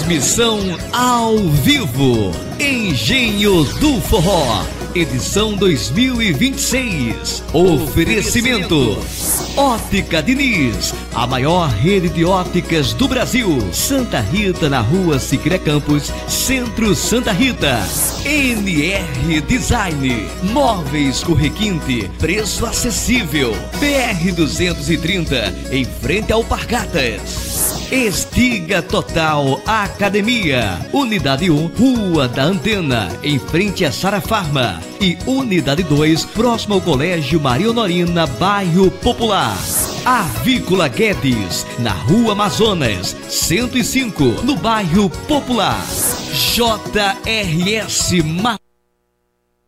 Transmissão ao vivo. Engenho do Forró, edição 2026. Oferecimento Ótica Diniz, a maior rede de óticas do Brasil. Santa Rita, na rua Siqueira Campos, Centro Santa Rita. NR Design, móveis com requinte, preço acessível. BR 230, em frente ao Pargatas. Estiga Total Academia, Unidade 1, Rua da Antena, em frente a Sara Farma, e Unidade 2, próximo ao Colégio Maria Honorina, bairro Popular. Avícola Guedes, na Rua Amazonas, 105, no bairro Popular. JRS